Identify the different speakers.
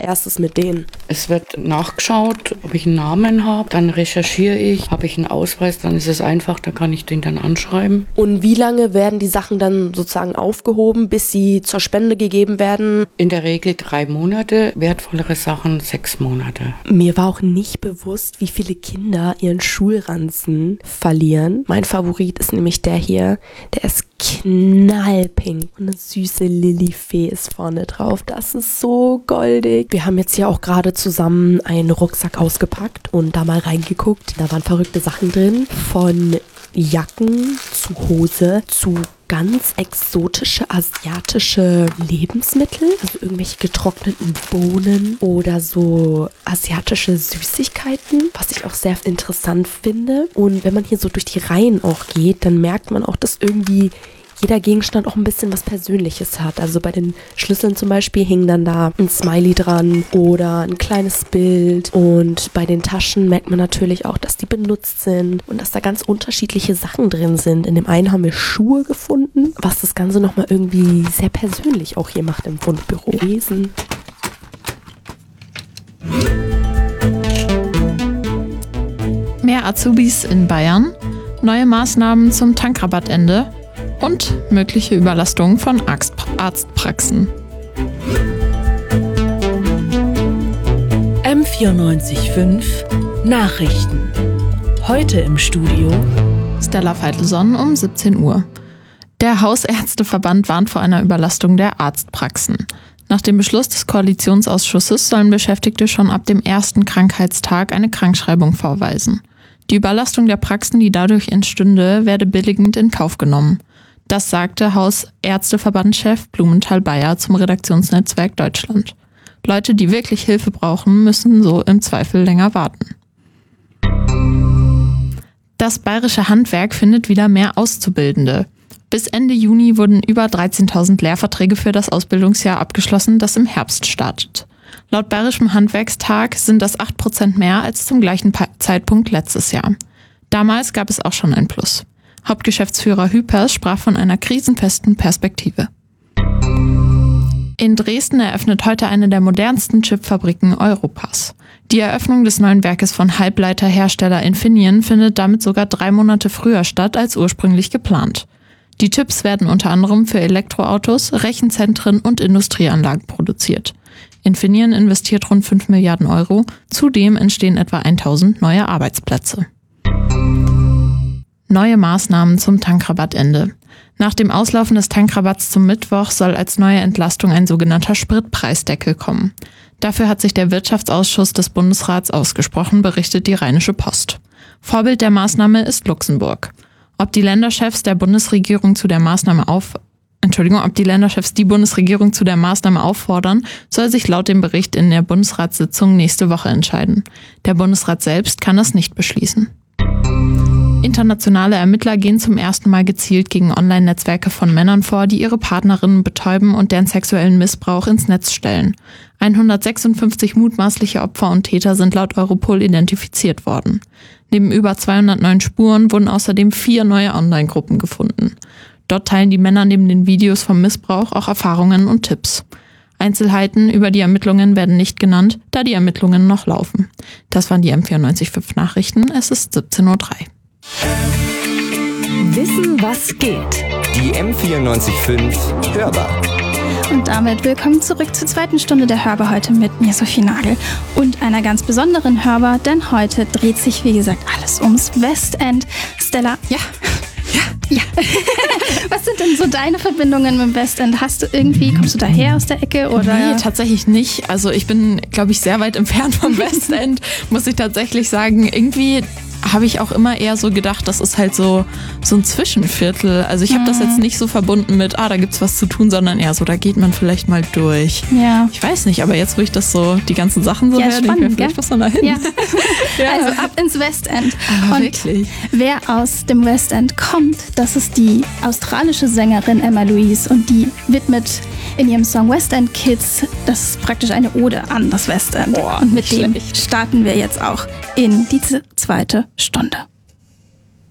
Speaker 1: allererstes mit denen?
Speaker 2: Es wird nachgeschaut, ob ich einen Namen habe, dann recherchiere ich, habe ich einen Ausweis, dann ist es einfach, da kann ich den dann anschreiben.
Speaker 1: Und wie lange werden die Sachen dann sozusagen aufgehoben, bis sie zur Spende gegeben werden?
Speaker 2: In der Regel 3 Monate, wertvollere Sachen 6 Monate.
Speaker 1: Mir war auch nicht bewusst, wie viele Kinder ihren Schulranzen verlieren. Mein Favorit ist nämlich der hier, der ist knallpink und eine süße Lilifee ist vorne drauf. Das ist so goldig. Wir haben jetzt hier auch gerade zusammen einen Rucksack ausgepackt und da mal reingeguckt. Da waren verrückte Sachen drin, von Jacken zu Hose zu ganz exotische asiatische Lebensmittel, also irgendwelche getrockneten Bohnen oder so asiatische Süßigkeiten, was ich auch sehr interessant finde. Und wenn man hier so durch die Reihen auch geht, dann merkt man auch, dass irgendwie jeder Gegenstand auch ein bisschen was Persönliches hat. Also bei den Schlüsseln zum Beispiel hing dann da ein Smiley dran oder ein kleines Bild. Und bei den Taschen merkt man natürlich auch, dass die benutzt sind und dass da ganz unterschiedliche Sachen drin sind. In dem einen haben wir Schuhe gefunden, was das Ganze nochmal irgendwie sehr persönlich auch hier macht im Fundbüro. Lesen.
Speaker 3: Mehr Azubis in Bayern, neue Maßnahmen zum Tankrabattende und mögliche Überlastung von Arztpraxen.
Speaker 4: M94.5 Nachrichten. Heute im Studio
Speaker 3: Stella Veitelson um 17 Uhr. Der Hausärzteverband warnt vor einer Überlastung der Arztpraxen. Nach dem Beschluss des Koalitionsausschusses sollen Beschäftigte schon ab dem ersten Krankheitstag eine Krankschreibung vorweisen. Die Überlastung der Praxen, die dadurch entstünde, werde billigend in Kauf genommen. Das sagte Hausärzteverbandschef Blumenthal-Bayer zum Redaktionsnetzwerk Deutschland. Leute, die wirklich Hilfe brauchen, müssen so im Zweifel länger warten. Das bayerische Handwerk findet wieder mehr Auszubildende. Bis Ende Juni wurden über 13.000 Lehrverträge für das Ausbildungsjahr abgeschlossen, das im Herbst startet. Laut Bayerischem Handwerkstag sind das 8% mehr als zum gleichen Zeitpunkt letztes Jahr. Damals gab es auch schon ein Plus. Hauptgeschäftsführer Hüpers sprach von einer krisenfesten Perspektive. In Dresden eröffnet heute eine der modernsten Chipfabriken Europas. Die Eröffnung des neuen Werkes von Halbleiterhersteller Infineon findet damit sogar 3 Monate früher statt als ursprünglich geplant. Die Chips werden unter anderem für Elektroautos, Rechenzentren und Industrieanlagen produziert. Infineon investiert rund 5 Milliarden Euro. Zudem entstehen etwa 1000 neue Arbeitsplätze. Neue Maßnahmen zum Tankrabattende. Nach dem Auslaufen des Tankrabatts zum Mittwoch soll als neue Entlastung ein sogenannter Spritpreisdeckel kommen. Dafür hat sich der Wirtschaftsausschuss des Bundesrats ausgesprochen, berichtet die Rheinische Post. Vorbild der Maßnahme ist Luxemburg. Ob die Länderchefs die Bundesregierung zu der Maßnahme auffordern, soll sich laut dem Bericht in der Bundesratssitzung nächste Woche entscheiden. Der Bundesrat selbst kann das nicht beschließen. Internationale Ermittler gehen zum ersten Mal gezielt gegen Online-Netzwerke von Männern vor, die ihre Partnerinnen betäuben und deren sexuellen Missbrauch ins Netz stellen. 156 mutmaßliche Opfer und Täter sind laut Europol identifiziert worden. Neben über 209 Spuren wurden außerdem 4 neue Online-Gruppen gefunden. Dort teilen die Männer neben den Videos vom Missbrauch auch Erfahrungen und Tipps. Einzelheiten über die Ermittlungen werden nicht genannt, da die Ermittlungen noch laufen. Das waren die M94.5 Nachrichten. Es ist 17:03 Uhr.
Speaker 4: Wissen, was geht.
Speaker 5: Die M94.5 Hörbar.
Speaker 6: Und damit willkommen zurück zur zweiten Stunde der Hörbar heute mit mir, Sophie Nagel. Und einer ganz besonderen Hörbar, denn heute dreht sich, wie gesagt, alles ums Westend. Stella, ja. Was sind denn so deine Verbindungen mit dem Westend? Kommst du daher aus der Ecke? Oder?
Speaker 3: Nee, tatsächlich nicht. Also ich bin, glaube ich, sehr weit entfernt vom Westend, muss ich tatsächlich sagen. Irgendwie habe ich auch immer eher so gedacht, das ist halt so ein Zwischenviertel. Also ich habe das jetzt nicht so verbunden mit, da gibt's was zu tun, sondern eher so, da geht man vielleicht mal durch.
Speaker 6: Ja.
Speaker 3: Ich weiß nicht, aber jetzt, wo ich das so, die ganzen Sachen so höre, denke ich mir, vielleicht muss man da hin.
Speaker 6: Ja. Also ab ins Westend.
Speaker 3: Aber
Speaker 6: und
Speaker 3: wirklich.
Speaker 6: Wer aus dem Westend kommt, das ist die australische Sängerin Emma Louise und die widmet in ihrem Song Westend Kids, das ist praktisch eine Ode an das Westend. Und mit dem starten wir jetzt auch in diese zweite Stunde.